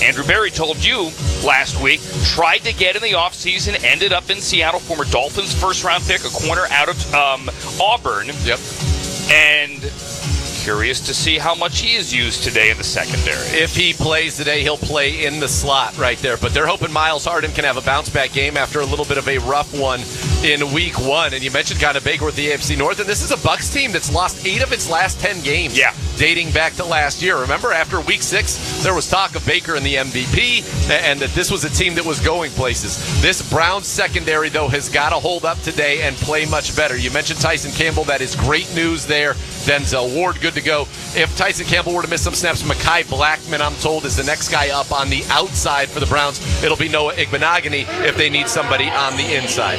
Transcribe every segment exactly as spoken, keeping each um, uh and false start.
Andrew Berry told you last week, tried to get in the offseason, ended up in Seattle, former Dolphins first-round pick, a corner out of um, Auburn. Yep. And curious to see how much he is used today in the secondary. If he plays today, he'll play in the slot right there. But they're hoping Miles Harden can have a bounce-back game after a little bit of a rough one in week one. And you mentioned Connor Baker with the A F C North, and this is a Bucs team that's lost eight of its last ten games. Yeah. Dating back to last year. Remember, after week six, there was talk of Baker and the M V P, and that this was a team that was going places. This Browns secondary, though, has got to hold up today and play much better. You mentioned Tyson Campbell. That is great news there. Denzel Ward, good to go. If Tyson Campbell were to miss some snaps, Mekhi Blackman, I'm told, is the next guy up on the outside for the Browns. It'll be Noah Igbenogany if they need somebody on the inside.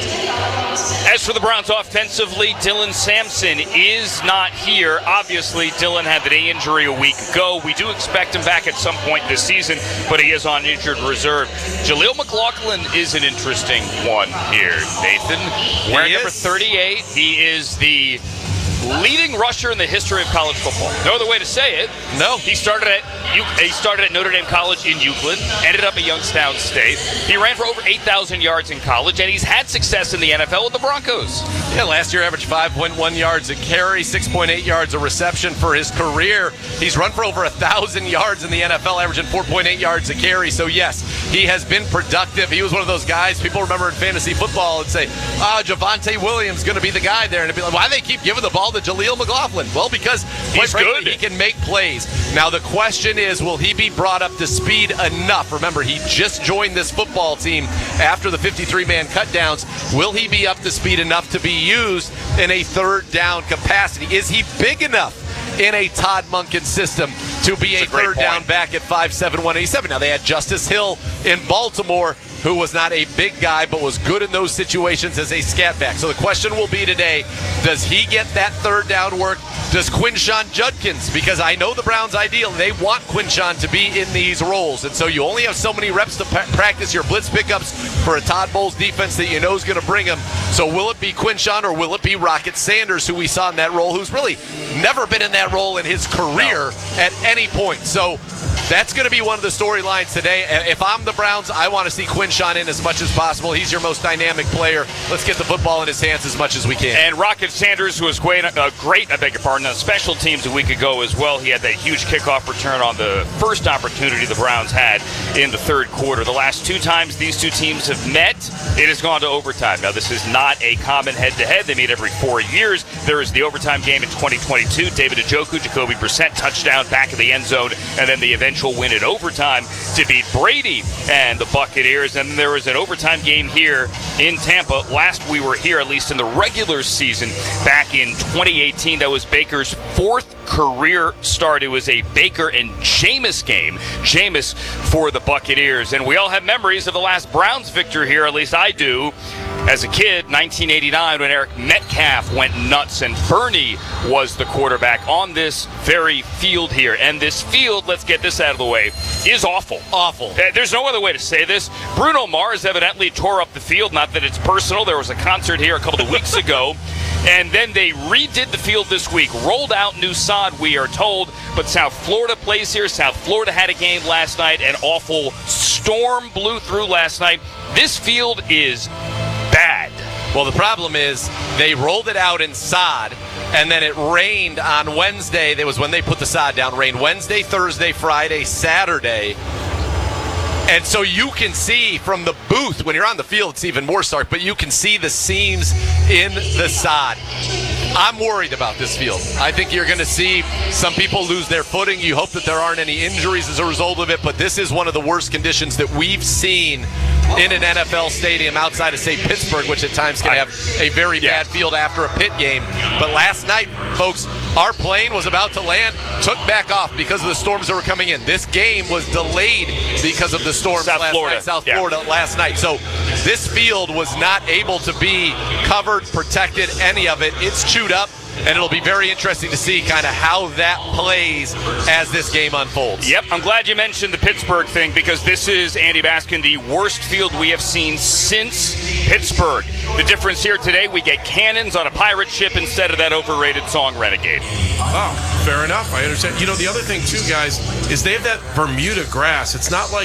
As for the Browns offensively, Dylan Sampson is not here. Obviously, Dylan had the knee injury a week ago. We do expect him back at some point this season, but he is on injured reserve. Jaleel McLaughlin is an interesting one here, Nathan. Wearing number thirty-eight, he is the leading rusher in the history of college football. No other way to say it. No. He started at he started at Notre Dame College in Euclid, ended up at Youngstown State. He ran for over eight thousand yards in college, and he's had success in the N F L with the Broncos. Yeah, last year averaged five point one yards a carry, six point eight yards a reception for his career. He's run for over one thousand yards in the N F L, averaging four point eight yards a carry. So, yes, he has been productive. He was one of those guys people remember in fantasy football and say, ah, oh, Javonte Williams going to be the guy there. And it'd be like, why do they keep giving the ball to Jaleel McLaughlin? Well, because he's frankly, good. He can make plays. Now, the question is, will he be brought up to speed enough? Remember, he just joined this football team after the fifty-three man cutdowns. Will he be up to speed enough to be used in a third down capacity? Is he big enough in a Todd Monken system to be a, a third down back at five seven, one eighty-seven? Now, they had Justice Hill in Baltimore, who was not a big guy but was good in those situations as a scat back. So the question will be today, does he get that third down work? Does Quinshon Judkins? Because I know the Browns' ideal, they want Quinshon to be in these roles. And so you only have so many reps to pa- practice your blitz pickups for a Todd Bowles defense that you know is going to bring him. So will it be Quinshon or will it be Rocket Sanders, who we saw in that role, who's really never been in that role in his career no. at any point? So that's going to be one of the storylines today. If I'm the Browns, I want to see Quinshon in as much as possible. He's your most dynamic player. Let's get the football in his hands as much as we can. And Rocket Sanders, who was great, uh, great I beg your pardon, on special teams a week ago as well. He had that huge kickoff return on the first opportunity the Browns had in the third quarter. The last two times these two teams have met, it has gone to overtime. Now, this is not a common head-to-head. They meet every four years. There is the overtime game in twenty twenty-two. David Njoku, Jacoby Brissett, touchdown back in the end zone, and then the eventual win in overtime to beat Brady and the Buccaneers. And there was an overtime game here in Tampa. Last we were here, at least in the regular season, back in twenty eighteen. That was Baker's fourth career start. It was a Baker and Jameis game. Jameis for the Buccaneers. And we all have memories of the last Browns victory here, at least I do. As a kid, nineteen eighty-nine, when Eric Metcalf went nuts and Bernie was the quarterback on this very field here. And this field, let's get this out of the way, is awful. Awful. There's no other way to say this. Bruno Mars evidently tore up the field. Not that it's personal. There was a concert here a couple of weeks ago. And then they redid the field this week, rolled out new sod, we are told. But South Florida plays here. South Florida had a game last night. An awful storm blew through last night. This field is bad. Well, the problem is they rolled it out in sod, and then it rained on Wednesday. That was when they put the sod down. Rained Wednesday, Thursday, Friday, Saturday. And so you can see from the booth, when you're on the field, it's even more stark, but you can see the seams in the sod. I'm worried about this field. I think you're going to see some people lose their footing. You hope that there aren't any injuries as a result of it, but this is one of the worst conditions that we've seen in an N F L stadium outside of, say, Pittsburgh, which at times can have a very yeah. bad field after a pit game. But last night, folks, our plane was about to land, took back off because of the storms that were coming in. This game was delayed because of the storms South last Florida. night, South yeah. Florida last night. So this field was not able to be covered, protected, any of it. It's chewed up. And it'll be very interesting to see kind of how that plays as this game unfolds. Yep, I'm glad you mentioned the Pittsburgh thing because this is, Andy Baskin, the worst field we have seen since Pittsburgh. The difference here today, we get cannons on a pirate ship instead of that overrated song Renegade. Oh, fair enough. I understand. You know, the other thing, too, guys, is they have that Bermuda grass. It's not like